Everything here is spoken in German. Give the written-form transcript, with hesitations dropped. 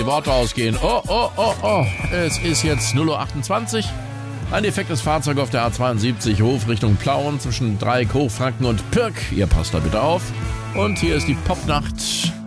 Die Worte ausgehen. Oh, oh, oh, oh. Es ist jetzt 0:28 Uhr. Ein defektes Fahrzeug auf der A72 Hof Richtung Plauen zwischen Dreieck, Hochfranken und Pirk. Ihr passt da bitte auf. Und hier ist die Popnacht